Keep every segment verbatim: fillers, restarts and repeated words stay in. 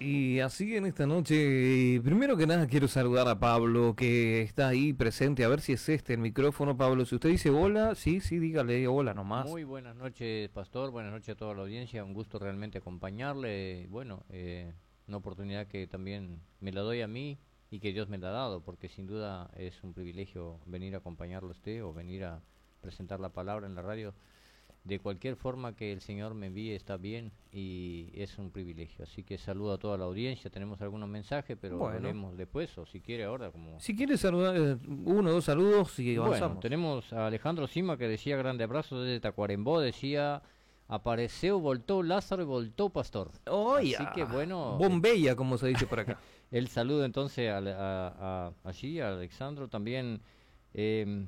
Y así en esta noche, primero que nada quiero saludar a Pablo que está ahí presente, a ver si es este el micrófono. Pablo, si usted dice hola, sí, sí, dígale hola nomás. Muy buenas noches, Pastor, buenas noches a toda la audiencia, un gusto realmente acompañarle. Bueno, eh, una oportunidad que también me la doy a mí y que Dios me la ha dado, porque sin duda es un privilegio venir a acompañarlo a usted o venir a presentar la palabra en la radio. De cualquier forma que el Señor me envíe está bien y es un privilegio. Así que saludo a toda la audiencia. Tenemos algunos mensajes, pero Bueno. lo leemos después o si quiere ahora. Como Si quiere saludar, eh, uno o dos saludos y avanzamos. Bueno, tenemos a Alejandro Sima que decía grande abrazo desde Tacuarembó, decía apareció, voltó Lázaro y voltó Pastor. Oh, Así ya. que bueno, Bombella, como se dice por acá. el saludo entonces a, a, a, allí a Alexandro también. Eh,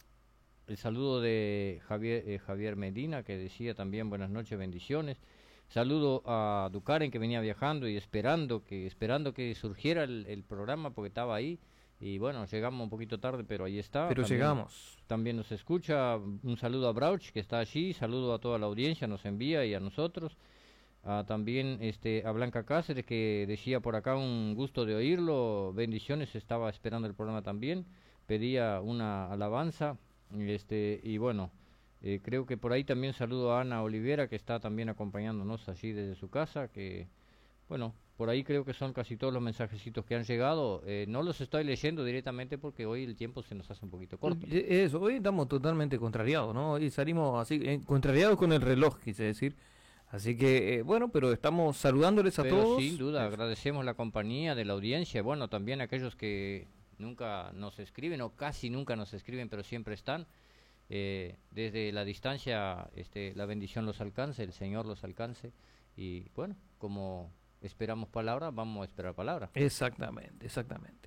el saludo de Javier, eh, Javier Medina que decía también buenas noches, bendiciones. Saludo a Ducaren que venía viajando y esperando que esperando que surgiera el, el programa porque estaba ahí. Y bueno, llegamos un poquito tarde, pero ahí está. Pero también, llegamos. También nos escucha. Un saludo a Brauch, que está allí. Saludo a toda la audiencia, nos envía y a nosotros. Ah, también este, a Blanca Cáceres, que decía por acá un gusto de oírlo. Bendiciones, estaba esperando el programa también. Pedía una alabanza. Este, y bueno, eh, creo que por ahí también saludo a Ana Olivera, que está también acompañándonos allí desde su casa. Que bueno, por ahí creo que son casi todos los mensajecitos que han llegado. Eh, no los estoy leyendo directamente porque hoy el tiempo se nos hace un poquito corto. Eso, hoy estamos totalmente contrariados, ¿no? Hoy salimos así, eh, contrariados con el reloj, quise decir. Así que, eh, bueno, pero estamos saludándoles a Pero todos. sin duda, agradecemos la compañía de la audiencia. Bueno, también a aquellos que nunca nos escriben o casi nunca nos escriben, pero siempre están. Eh, desde la distancia, este, la bendición los alcance, el Señor los alcance. Y bueno, como esperamos palabra, vamos a esperar palabra. Exactamente, exactamente.